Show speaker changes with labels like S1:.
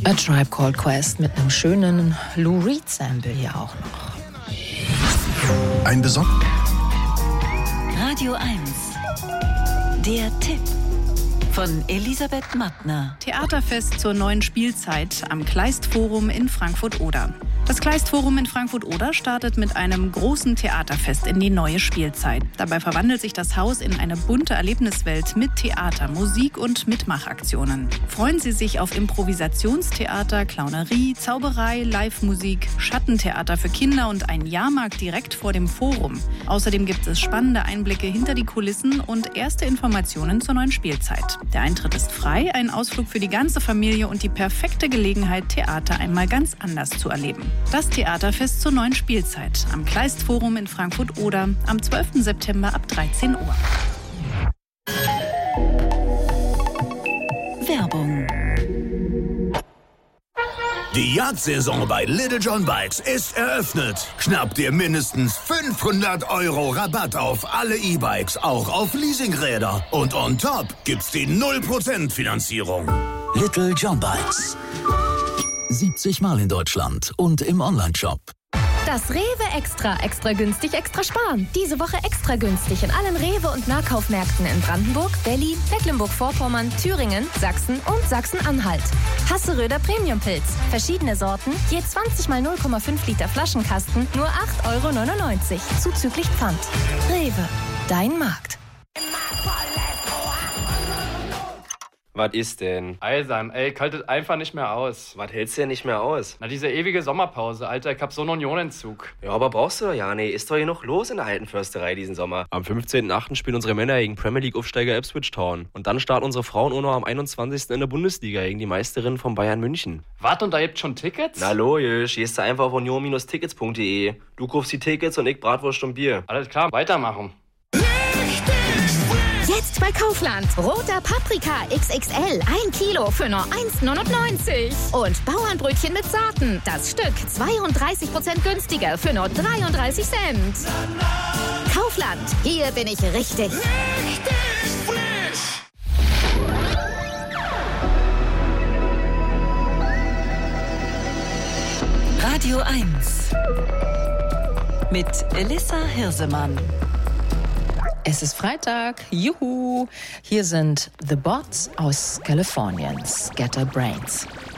S1: A Tribe Called Quest mit einem schönen Lou Reed-Sample hier auch noch.
S2: Ein
S3: Radio 1. Der Tipp von Elisabeth Mattner.
S4: Theaterfest zur neuen Spielzeit am Kleistforum in Frankfurt-Oder. Das Kleistforum in Frankfurt-Oder startet mit einem großen Theaterfest in die neue Spielzeit. Dabei verwandelt sich das Haus in eine bunte Erlebniswelt mit Theater, Musik und Mitmachaktionen. Freuen Sie sich auf Improvisationstheater, Clownerie, Zauberei, Live-Musik, Schattentheater für Kinder und einen Jahrmarkt direkt vor dem Forum. Außerdem gibt es spannende Einblicke hinter die Kulissen und erste Informationen zur neuen Spielzeit. Der Eintritt ist frei, ein Ausflug für die ganze Familie und die perfekte Gelegenheit, Theater einmal ganz anders zu erleben. Das Theaterfest zur neuen Spielzeit am Kleistforum in Frankfurt-Oder am 12. September ab 13 Uhr.
S3: Werbung.
S5: Die Jagdsaison bei Little John Bikes ist eröffnet. Schnapp dir mindestens 500 € Rabatt auf alle E-Bikes, auch auf Leasingräder. Und on top gibt's die 0% Finanzierung.
S6: Little John Bikes. 70 Mal in Deutschland und im Onlineshop.
S7: Das Rewe Extra. Extra günstig, extra sparen. Diese Woche extra günstig in allen Rewe- und Nahkaufmärkten in Brandenburg, Berlin, Mecklenburg-Vorpommern, Thüringen, Sachsen und Sachsen-Anhalt. Hasseröder Premiumpilz. Verschiedene Sorten, je 20 mal 0,5 Liter Flaschenkasten, nur 8,99 € zuzüglich Pfand. Rewe, dein Markt.
S8: Was ist denn?
S9: Eisam, kaltet einfach nicht mehr aus.
S8: Was hältst du denn nicht mehr aus?
S9: Na, diese ewige Sommerpause, Alter, ich hab so einen Unionentzug.
S8: Ja, aber brauchst du doch ja nicht. Ist doch hier noch los in der alten Försterei diesen Sommer. Am 15.8. spielen unsere Männer gegen Premier League-Aufsteiger Ipswich Town. Und dann starten unsere Frauen auch noch am 21. in der Bundesliga gegen die Meisterinnen von Bayern München.
S9: Wart, und da gibt's schon Tickets?
S8: Na logisch, gehst du einfach auf union-tickets.de. Du kaufst die Tickets und ich Bratwurst und Bier.
S9: Alles klar, weitermachen.
S7: Jetzt bei Kaufland. Roter Paprika XXL. 1 Kilo für nur 1,99 €. Und Bauernbrötchen mit Saaten. Das Stück 32% günstiger für nur 33 Cent. Kaufland. Hier bin ich richtig.
S5: frisch.
S3: Radio 1. Mit Elissa Hirsemann.
S1: Es ist Freitag, juhu! Hier sind The Bots aus Kalifornien, Scatterbrains.